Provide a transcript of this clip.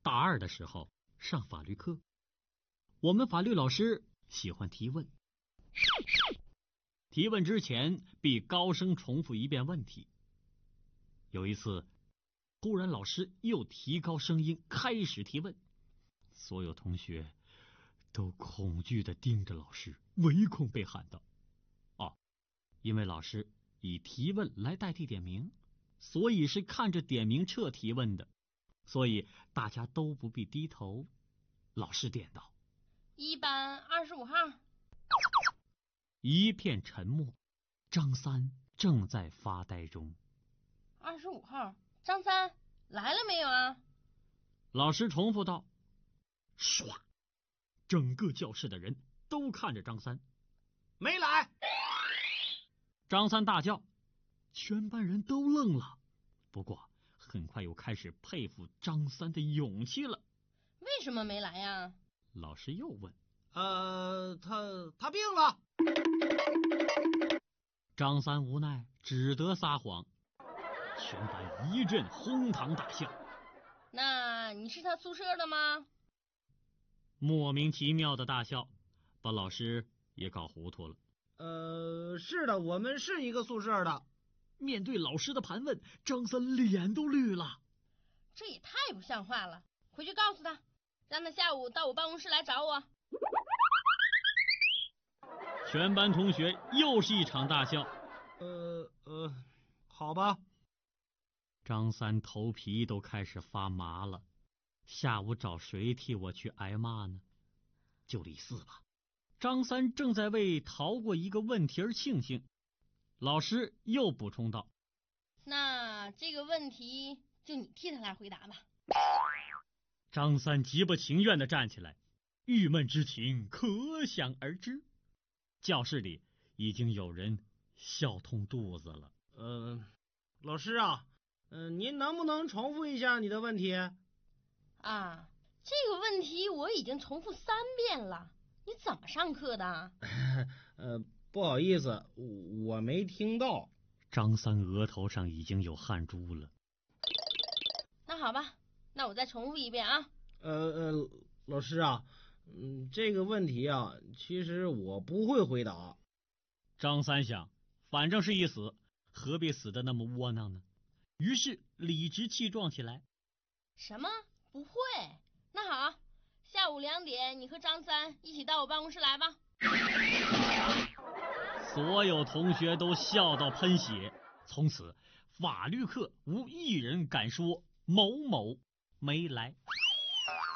大二的时候上法律课，我们法律老师喜欢提问。提问之前必高声重复一遍问题。有一次，突然老师又提高声音开始提问，所有同学都恐惧地盯着老师，唯恐被喊到。因为老师以提问来代替点名，所以是看着点名册提问的，所以大家都不必低头。老师点道 ：1班25号。 一片沉默，张三正在发呆中。 25号，张三来了没有啊？ 老师重复道。唰，整个教室的人都看着张三。 没来！ 张三大叫，全班人都愣了，不过很快又开始佩服张三的勇气了。 为什么没来呀？ 老师又问。 他病了。 张三无奈只得撒谎。全班一阵哄堂大笑。 那你是他宿舍的吗？ 莫名其妙的大笑把老师也搞糊涂了。 是的，我们是一个宿舍的。 面对老师的盘问，张三脸都绿了。 这也太不像话了，回去告诉他，让他下午到我办公室来找我。 全班同学又是一场大笑。 好吧。 张三头皮都开始发麻了，下午找谁替我去挨骂呢？就李四吧。张三正在为逃过一个问题而庆幸，老师又补充道： 那这个问题就你替他来回答吧。 张三极不情愿地站起来，郁闷之情可想而知。教室里已经有人笑痛肚子了。 老师啊，您能不能重复一下你的问题？ 啊，这个问题我已经重复3遍了，你怎么上课的？ 不好意思，我没听到。 张三额头上已经有汗珠了。 那好吧，那我再重复一遍啊。 老师啊，这个问题啊，其实我不会回答。 张三想，反正是一死，何必死得那么窝囊呢？于是理直气壮起来。 什么？不会？那好，下午2点你和张三一起到我办公室来吧。 所有同学都笑到喷血，从此法律课无一人敢说某某没来。